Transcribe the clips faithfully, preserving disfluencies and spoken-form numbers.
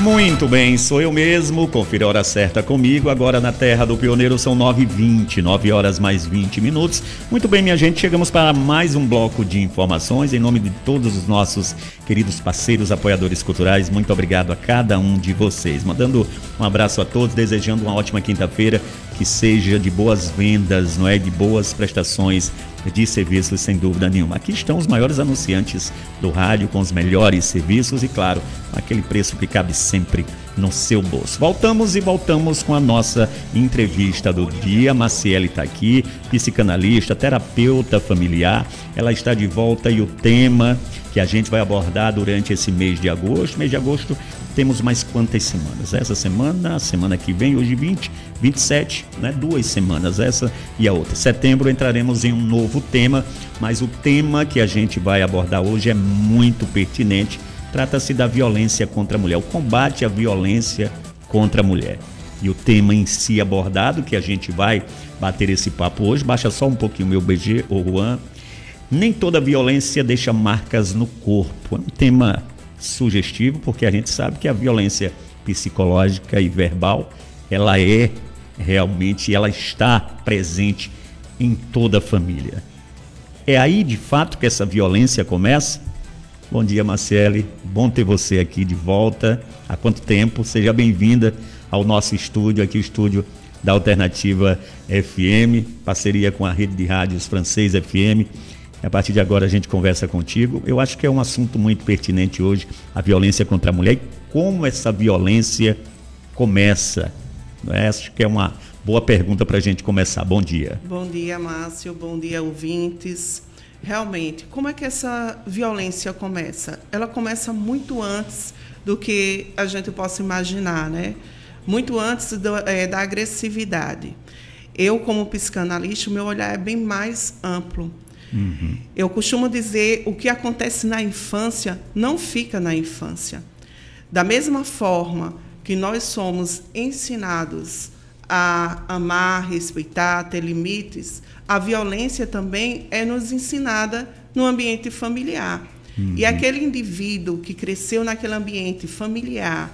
Muito bem, sou eu mesmo, confira a hora certa comigo, agora na Terra do Pioneiro são nove e vinte, nove horas mais vinte minutos. Muito bem, minha gente, chegamos para mais um bloco de informações, em nome de todos os nossos queridos parceiros, apoiadores culturais, muito obrigado a cada um de vocês. Mandando um abraço a todos, desejando uma ótima quinta-feira, que seja de boas vendas, não é? De boas prestações de serviços, sem dúvida nenhuma. Aqui estão os maiores anunciantes do rádio, com os melhores serviços e, claro, aquele preço que cabe sempre no seu bolso. Voltamos e voltamos com a nossa entrevista do dia. Maciele está aqui, psicanalista, terapeuta familiar. Ela está de volta e o tema que a gente vai abordar durante esse mês de agosto. Mês de agosto temos mais quantas semanas? Essa semana, a semana que vem, hoje vinte, vinte e sete, né? Duas semanas, essa e a outra. Setembro entraremos em um novo tema, mas o tema que a gente vai abordar hoje é muito pertinente. Trata-se da violência contra a mulher, o combate à violência contra a mulher. E o tema em si abordado, que a gente vai bater esse papo hoje, baixa só um pouquinho o meu B G, ô Juan. Nem toda violência deixa marcas no corpo. É um tema sugestivo, porque a gente sabe que a violência psicológica e verbal, ela é realmente, ela está presente em toda a família. É aí, de fato, que essa violência começa? Bom dia, Maciele. Bom ter você aqui de volta. Há quanto tempo? Seja bem-vinda ao nosso estúdio, aqui o estúdio da Alternativa F M, parceria com a rede de rádios Francês F M. A partir de agora a gente conversa contigo. Eu acho que é um assunto muito pertinente hoje, a violência contra a mulher e como essa violência começa. Não é? Acho que é uma boa pergunta para a gente começar. Bom dia. Bom dia, Márcio. Bom dia, ouvintes. Realmente, como é que essa violência começa? Ela começa muito antes do que a gente possa imaginar, né? Muito antes do, é, da agressividade. Eu, como psicanalista, o meu olhar é bem mais amplo. Uhum. Eu costumo dizer, o que acontece na infância não fica na infância. Da mesma forma que nós somos ensinados a amar, respeitar, ter limites, a violência também é nos ensinada no ambiente familiar. Uhum. E aquele indivíduo que cresceu naquele ambiente familiar,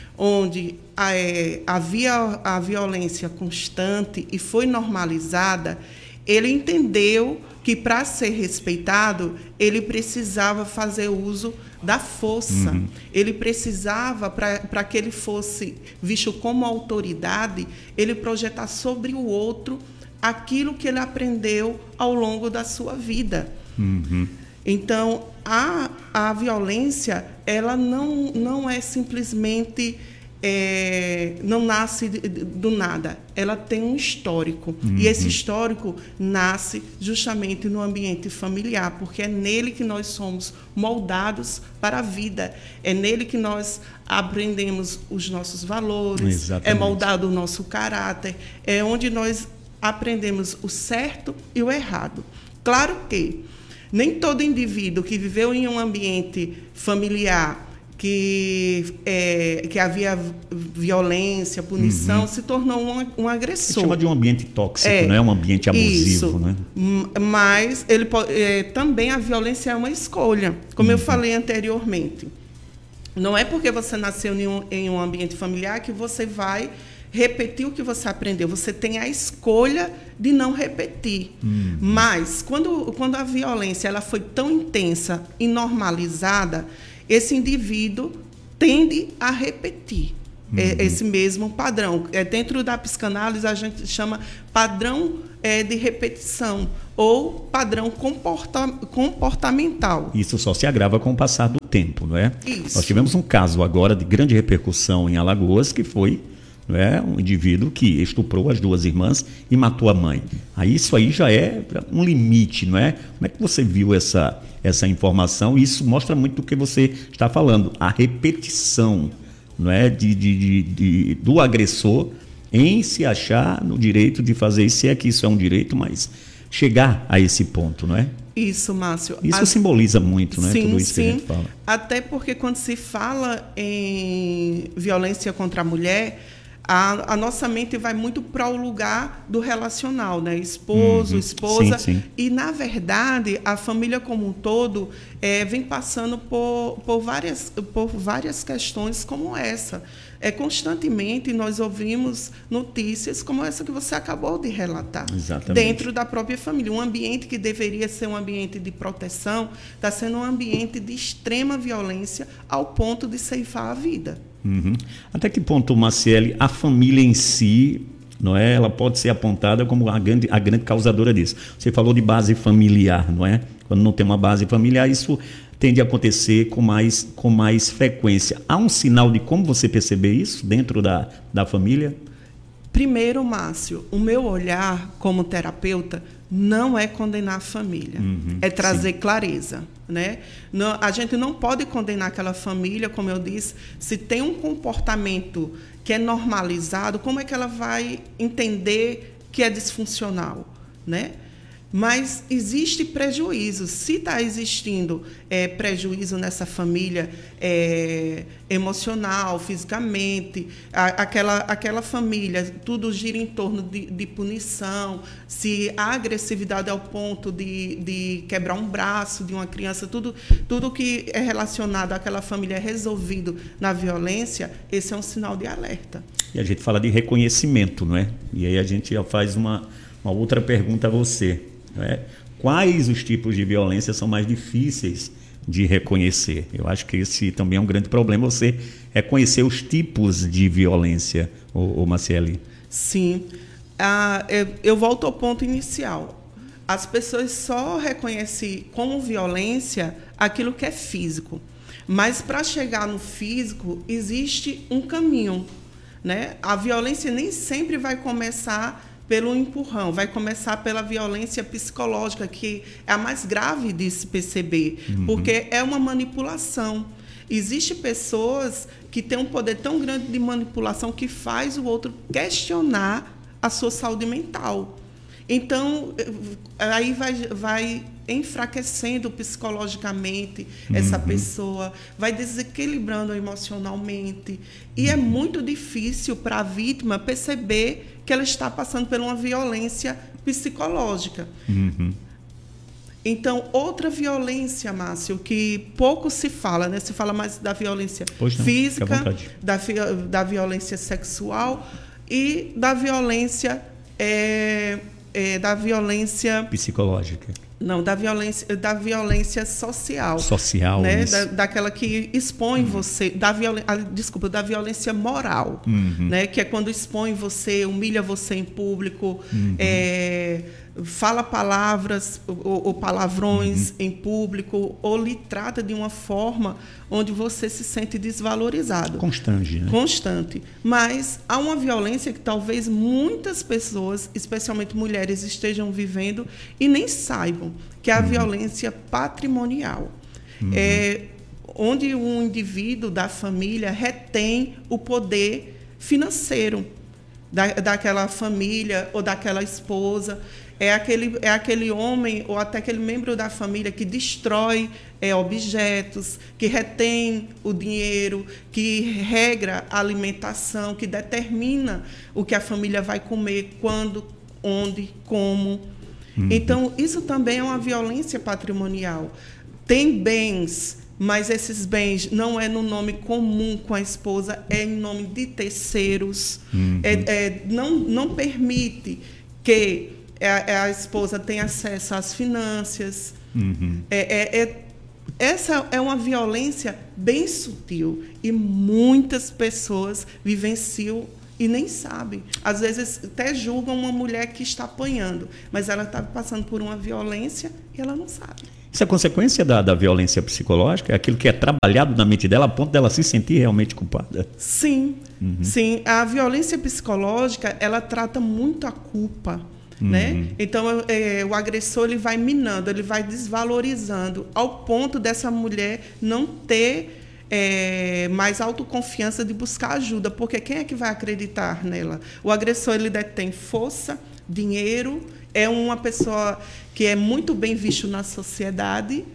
onde é, havia a violência constante e foi normalizada, ele entendeu que, para ser respeitado, ele precisava fazer uso da força. Uhum. Ele precisava, para que ele fosse visto como autoridade, ele projetar sobre o outro aquilo que ele aprendeu ao longo da sua vida. Uhum. Então, a, a violência, ela não, não é simplesmente... É, não nasce do nada, ela tem um histórico. Uhum. E esse histórico nasce justamente no ambiente familiar, porque é nele que nós somos moldados para a vida, é nele que nós aprendemos os nossos valores. Exatamente. É moldado o nosso caráter, é onde nós aprendemos o certo e o errado. Claro que nem todo indivíduo que viveu em um ambiente familiar que, é, que havia violência, punição, uhum. se tornou um, um agressor. Se chama de um ambiente tóxico, é, não é um ambiente abusivo. Isso, né? Mas ele, é, também a violência é uma escolha, como uhum. eu falei anteriormente. Não é porque você nasceu em um, em um ambiente familiar que você vai repetir o que você aprendeu. Você tem a escolha de não repetir. Uhum. Mas, quando, quando a violência ela foi tão intensa e normalizada, esse indivíduo tende a repetir uhum. esse mesmo padrão. Dentro da psicanálise, a gente chama padrão de repetição ou padrão comporta, comportamental. Isso só se agrava com o passar do tempo, não é? Isso. Nós tivemos um caso agora de grande repercussão em Alagoas, que foi, não é, um indivíduo que estuprou as duas irmãs e matou a mãe. Aí isso aí já é um limite, não é? Como é que você viu essa, essa informação? Isso mostra muito do que você está falando, a repetição, não é, de, de, de, de, do agressor em se achar no direito de fazer isso, se é que isso é um direito, mas chegar a esse ponto, não é? Isso, Márcio. Isso a... simboliza muito, né? Sim, tudo isso sim. que a gente fala. Até porque quando se fala em violência contra a mulher, A, a nossa mente vai muito para o lugar do relacional, né? Esposo, uhum. esposa. Sim, sim. E, na verdade, a família como um todo é, vem passando por, por, várias, por várias questões como essa. É, constantemente nós ouvimos notícias como essa que você acabou de relatar. Exatamente. Dentro da própria família. Um ambiente que deveria ser um ambiente de proteção está sendo um ambiente de extrema violência ao ponto de ceifar a vida. Uhum. Até que ponto, Marciele, a família em si, não é? Ela pode ser apontada como a grande, a grande causadora disso? Você falou de base familiar, não é? Quando não tem uma base familiar, isso tende a acontecer com mais, com mais frequência. Há um sinal de como você perceber isso dentro da, da família? Primeiro, Márcio, o meu olhar como terapeuta não é condenar a família, uhum, é trazer sim. clareza. Né? Não, a gente não pode condenar aquela família, como eu disse, se tem um comportamento que é normalizado, como é que ela vai entender que é disfuncional? Né? Mas existe prejuízo. Se está existindo é, prejuízo nessa família é, emocional, fisicamente, a, aquela, aquela família, tudo gira em torno de, de punição, se a agressividade é ao ponto de, de quebrar um braço de uma criança, tudo, tudo que é relacionado àquela família é resolvido na violência, esse é um sinal de alerta. E a gente fala de reconhecimento, não é? E aí a gente já faz uma, uma outra pergunta a você. É, quais os tipos de violência são mais difíceis de reconhecer? Eu acho que esse também é um grande problema, você reconhecer os tipos de violência, ô, ô Marciele. Sim. Ah, eu, eu volto ao ponto inicial. As pessoas só reconhecem como violência aquilo que é físico. Mas, para chegar no físico, existe um caminho. Né? A violência nem sempre vai começar pelo empurrão, vai começar pela violência psicológica, que é a mais grave de se perceber, uhum. porque é uma manipulação. Existem pessoas que têm um poder tão grande de manipulação que faz o outro questionar a sua saúde mental. Então, aí vai, vai enfraquecendo psicologicamente essa uhum. pessoa, vai desequilibrando emocionalmente. E é muito difícil para a vítima perceber que ela está passando por uma violência psicológica. Uhum. Então, outra violência, Márcio, que pouco se fala, né? Se fala mais da violência não, física, da, da violência sexual e da violência... É, É, da violência psicológica. Não, da violência, da violência social. Social, né? Da, daquela que expõe uhum. você, da violen, ah, desculpa, da violência moral, uhum. né? Que é quando expõe você, humilha você em público, uhum. é, fala palavras ou, ou palavrões uhum. em público, ou lhe trata de uma forma onde você se sente desvalorizado. Constante, né? Constante. Mas há uma violência que talvez muitas pessoas, especialmente mulheres, estejam vivendo e nem saibam, que é a uhum. violência patrimonial. Uhum. É, onde um indivíduo da família retém o poder financeiro da, daquela família ou daquela esposa. É aquele, é aquele homem ou até aquele membro da família que destrói é, objetos, que retém o dinheiro, que regra a alimentação, que determina o que a família vai comer, quando, onde, como. Uhum. Então, isso também é uma violência patrimonial. Tem bens, mas esses bens não é no nome comum com a esposa, é em nome de terceiros. Uhum. É, é, não, não permite que a, a esposa tenha acesso às finanças. Uhum. É, é, é, essa é uma violência bem sutil e muitas pessoas vivenciam e nem sabem. Às vezes até julgam uma mulher que está apanhando, mas ela está passando por uma violência e ela não sabe. Isso é consequência da, da violência psicológica? É aquilo que é trabalhado na mente dela a ponto dela se sentir realmente culpada? Sim, uhum. sim. A violência psicológica, ela trata muito a culpa. Uhum. Né? Então, é, o agressor ele vai minando, ele vai desvalorizando, ao ponto dessa mulher não ter é, mais autoconfiança de buscar ajuda, porque quem é que vai acreditar nela? O agressor ele detém força, dinheiro, é uma pessoa que é muito bem visto na sociedade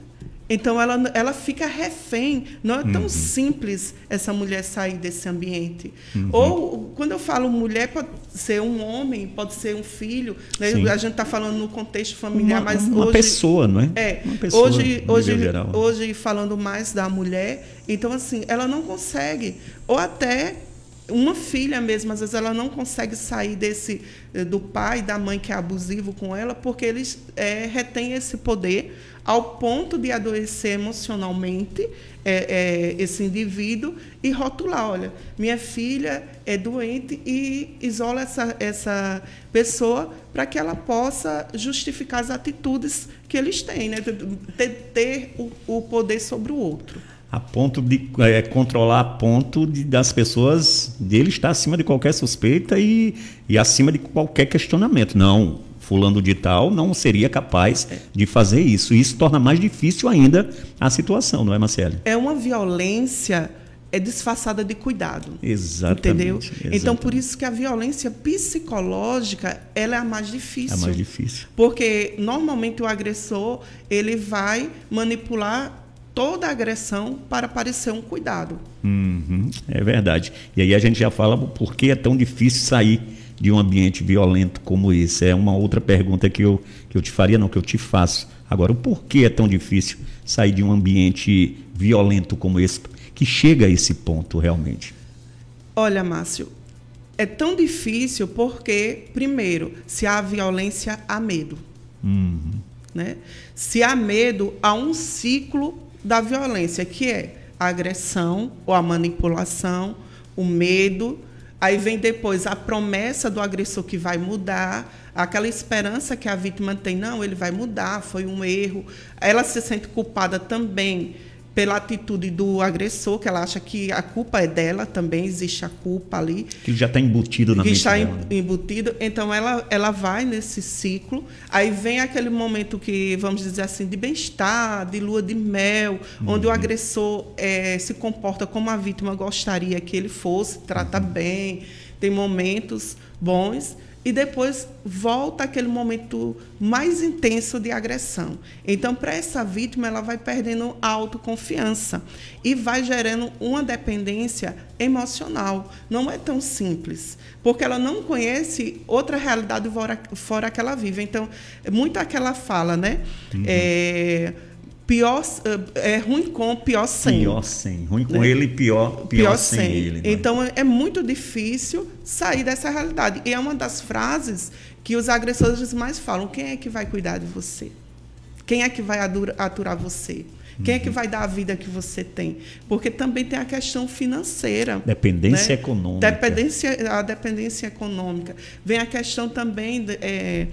Então, ela, ela fica refém. Não é tão Uhum. simples essa mulher sair desse ambiente. Uhum. Ou, quando eu falo mulher, pode ser um homem, pode ser um filho. Né? A gente está falando no contexto familiar, uma, mas uma hoje... pessoa, não é? É, uma pessoa, hoje, no hoje, nível geral. hoje, falando mais da mulher, então, assim, ela não consegue. Ou até... uma filha mesmo, às vezes ela não consegue sair desse do pai e da mãe que é abusivo com ela, porque eles é, retêm esse poder ao ponto de adoecer emocionalmente é, é, esse indivíduo e rotular, olha, minha filha é doente, e isola essa, essa pessoa para que ela possa justificar as atitudes que eles têm, né? ter, ter o, o poder sobre o outro. A ponto de é, controlar a ponto de, das pessoas, dele estar acima de qualquer suspeita e, e acima de qualquer questionamento. Não, fulano de tal não seria capaz é. de fazer isso. E isso torna mais difícil ainda a situação, não é, Marcele? É uma violência é disfarçada de cuidado. Exatamente. Entendeu? Exatamente. Então, por isso que a violência psicológica ela é a mais difícil. É a mais difícil. Porque, normalmente, o agressor ele vai manipular toda a agressão para parecer um cuidado. Uhum, é verdade. E aí a gente já fala por que é tão difícil sair de um ambiente violento como esse. É uma outra pergunta que eu, que eu te faria, não, que eu te faço. Agora, o porquê é tão difícil sair de um ambiente violento como esse, que chega a esse ponto realmente? Olha, Márcio, é tão difícil porque, primeiro, se há violência, há medo. Uhum. Né? Se há medo, há um ciclo da violência, que é a agressão ou a manipulação, o medo. Aí vem depois a promessa do agressor que vai mudar, aquela esperança que a vítima tem, não, ele vai mudar, foi um erro. Ela se sente culpada também pela atitude do agressor, que ela acha que a culpa é dela, também existe a culpa ali. Que já está embutido na que mente está dela. embutido. Então, ela, ela vai nesse ciclo. Aí vem aquele momento que, vamos dizer assim, de bem-estar, de lua de mel, uhum. onde o agressor é, se comporta como a vítima gostaria que ele fosse, trata uhum. bem, tem momentos bons. E depois volta aquele momento mais intenso de agressão. Então, para essa vítima, ela vai perdendo a autoconfiança e vai gerando uma dependência emocional. Não é tão simples, porque ela não conhece outra realidade fora, fora que ela vive. Então, muito aquela fala, né? Uhum. É, pior, é ruim com, pior sem. Pior sem. Ruim com né? ele, pior, pior, pior sem, sem ele. Né? Então, é muito difícil sair dessa realidade. E é uma das frases que os agressores mais falam. Quem é que vai cuidar de você? Quem é que vai aturar você? Quem uhum. é que vai dar a vida que você tem? Porque também tem a questão financeira. Dependência né? econômica. Dependência, a dependência econômica. Vem a questão também, é,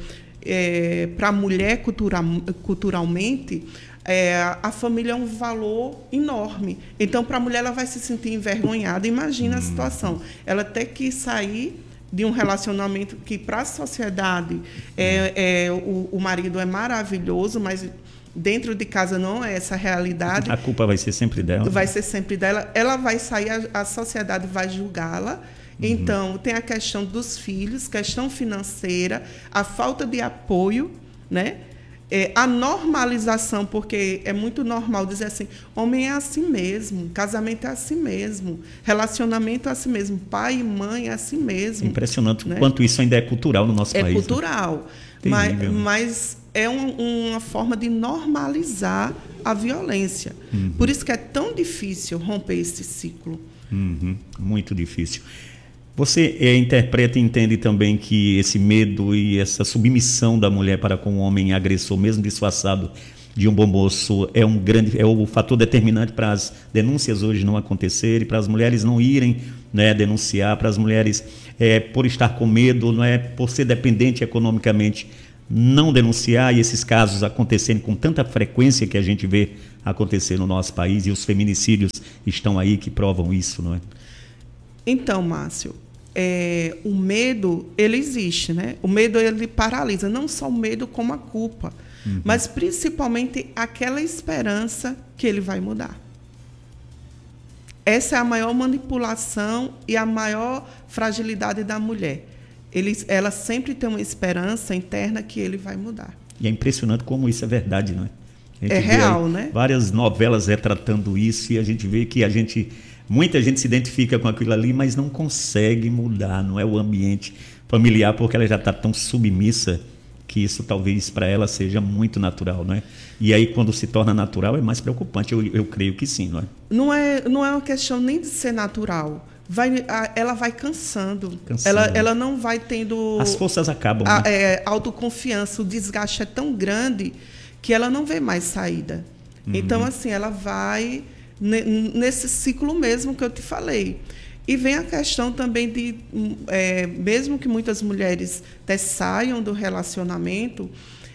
é, para a mulher cultural, culturalmente, É, a família é um valor enorme. Então, para a mulher, ela vai se sentir envergonhada. Imagina a situação. Ela ter que sair de um relacionamento que, para a sociedade, é, é, o, o marido é maravilhoso, mas dentro de casa não é essa realidade. A culpa vai ser sempre dela. Vai ser sempre dela. Ela vai sair, a, a sociedade vai julgá-la. Uhum. Então, tem a questão dos filhos, questão financeira, a falta de apoio, né? É, a normalização, porque é muito normal dizer assim, homem é assim mesmo, casamento é assim mesmo, relacionamento é assim mesmo, pai e mãe é assim mesmo. Impressionante né? o quanto isso ainda é cultural no nosso é país. É cultural, né? mas, mas é um, uma forma de normalizar a violência. Uhum. Por isso que é tão difícil romper esse ciclo. Uhum. Muito difícil. Você é, interpreta e entende também que esse medo e essa submissão da mulher para com o homem agressor, mesmo disfarçado de um bom moço, é um grande, é o fator determinante para as denúncias hoje não acontecerem, para as mulheres não irem, né, denunciar, para as mulheres, é, por estar com medo, não é, por ser dependente economicamente, não denunciar, e esses casos acontecerem com tanta frequência que a gente vê acontecer no nosso país, e os feminicídios estão aí que provam isso, não é? Então, Márcio, é, o medo, ele existe, né? O medo, ele paralisa, não só o medo como a culpa, uhum. mas principalmente aquela esperança que ele vai mudar. Essa é a maior manipulação e a maior fragilidade da mulher. Ele, ela sempre tem uma esperança interna que ele vai mudar. E é impressionante como isso é verdade, não é? É real, né? Várias novelas retratando isso e a gente vê que a gente, muita gente se identifica com aquilo ali, mas não consegue mudar, não é o ambiente familiar, porque ela já está tão submissa que isso talvez para ela seja muito natural, não é? E aí quando se torna natural é mais preocupante, eu, eu creio que sim, não é? Não é, não é uma questão nem de ser natural. Vai, a, ela vai cansando. cansando. Ela, ela não vai tendo... As forças acabam, a, né? é, autoconfiança, o desgaste é tão grande que ela não vê mais saída. Uhum. Então, assim, ela vai ne, nesse ciclo mesmo que eu te falei. E vem a questão também de, é, mesmo que muitas mulheres até saiam do relacionamento,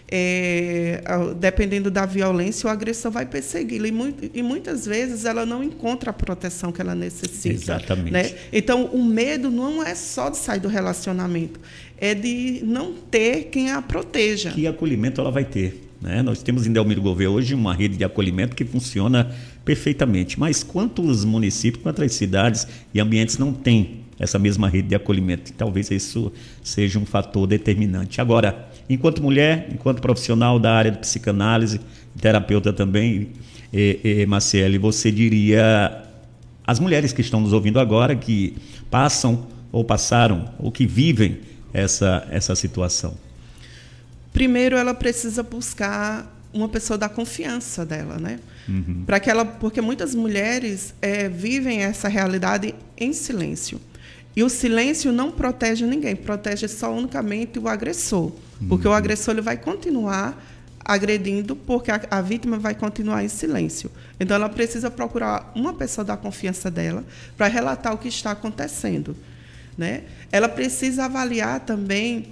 é, dependendo da violência, o agressor vai persegui-la. E, muito, e muitas vezes ela não encontra a proteção que ela necessita. Exatamente. Né? Então, o medo não é só de sair do relacionamento, é de não ter quem a proteja. Que acolhimento ela vai ter? Né? Nós temos em Delmiro Gouveia hoje uma rede de acolhimento que funciona perfeitamente, mas quantos municípios, quantas cidades e ambientes não têm essa mesma rede de acolhimento? Talvez isso seja um fator determinante. Agora, enquanto mulher, enquanto profissional da área de psicanálise, terapeuta também, e, e, Marciele, você diria às mulheres que estão nos ouvindo agora, que passam ou passaram ou que vivem essa, essa situação? Primeiro, ela precisa buscar uma pessoa da confiança dela, né? Uhum. Para que ela, porque muitas mulheres é, vivem essa realidade em silêncio. E o silêncio não protege ninguém, protege só unicamente o agressor. Uhum. Porque o agressor ele vai continuar agredindo, porque a, a vítima vai continuar em silêncio. Então, ela precisa procurar uma pessoa da confiança dela para relatar o que está acontecendo, né? Ela precisa avaliar também...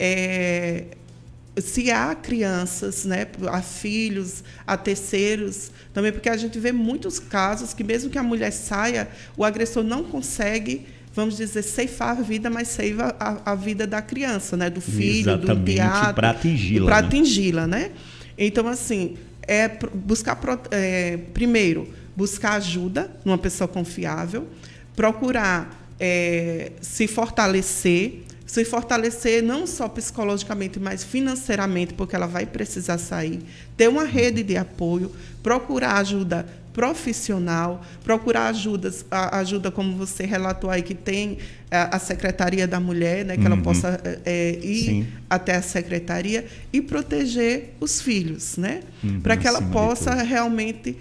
É, se há crianças, né, a filhos, a terceiros, também porque a gente vê muitos casos que mesmo que a mulher saia, o agressor não consegue, vamos dizer, ceifar a vida, mas ceifa a, a vida da criança, né, do filho, exatamente, do teatro, para atingi-la, para né? atingi-la, né? Então, assim, é buscar é, primeiro buscar ajuda numa pessoa confiável, procurar é, se fortalecer. Se fortalecer não só psicologicamente, mas financeiramente, porque ela vai precisar sair, ter uma rede de apoio, procurar ajuda profissional, procurar ajudas, a ajuda como você relatou aí, que tem a, a Secretaria da Mulher, né, que uhum. ela possa é, ir Sim. até a Secretaria e proteger os filhos, né, uhum, para que ela possa realmente...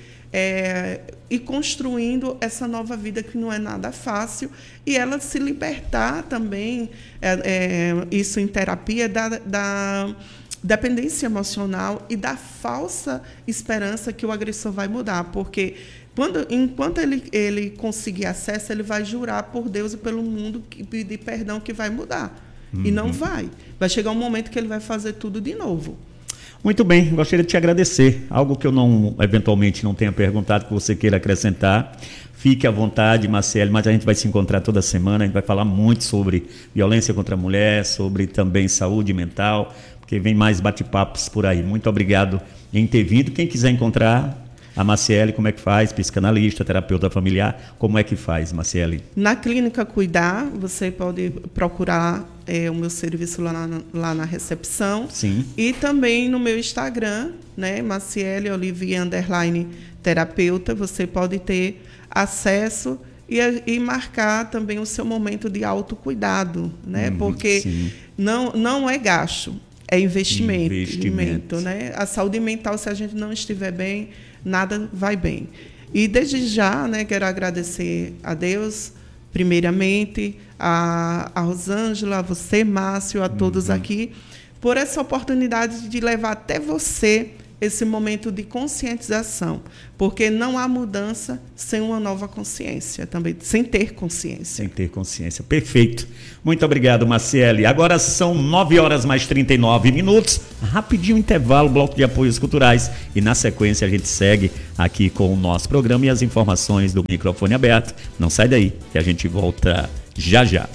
É, e construindo essa nova vida que não é nada fácil, e ela se libertar também, é, é, isso em terapia, da, da dependência emocional e da falsa esperança que o agressor vai mudar, porque quando, enquanto ele, ele conseguir acesso, ele vai jurar por Deus e pelo mundo, que, pedir perdão, que vai mudar, uhum. e não vai. Vai chegar um momento que ele vai fazer tudo de novo. Muito bem, gostaria de te agradecer. Algo que eu não, eventualmente não tenha perguntado, que você queira acrescentar. Fique à vontade, Marciele, mas a gente vai se encontrar toda semana, a gente vai falar muito sobre violência contra a mulher, sobre também saúde mental, porque vem mais bate-papos por aí. Muito obrigado em ter vindo. Quem quiser encontrar a Marciele, como é que faz? Psicanalista, terapeuta familiar, como é que faz, Marciele? Na Clínica Cuidar, você pode procurar é, o meu serviço lá na, lá na recepção. Sim. E também no meu Instagram, né, Marciele Olivia underline terapeuta, você pode ter acesso e, e marcar também o seu momento de autocuidado, né? Hum, porque não, não é gasto, é investimento. investimento né? A saúde mental, se a gente não estiver bem, nada vai bem. E desde já, né, quero agradecer a Deus, primeiramente, a, a Rosângela, a você, Márcio, a todos uhum. aqui, por essa oportunidade de levar até você esse momento de conscientização, porque não há mudança sem uma nova consciência, também sem ter consciência. Sem ter consciência, perfeito. Muito obrigado, Marciele. Agora são nove horas mais trinta e nove minutos, rapidinho intervalo, bloco de apoios culturais, e na sequência a gente segue aqui com o nosso programa e as informações do microfone aberto. Não sai daí, que a gente volta já já.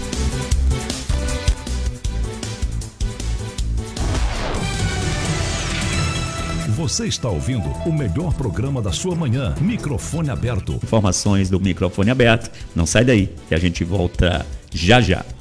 Você está ouvindo o melhor programa da sua manhã, Microfone Aberto. Informações do Microfone Aberto. Não sai daí, que a gente volta já já.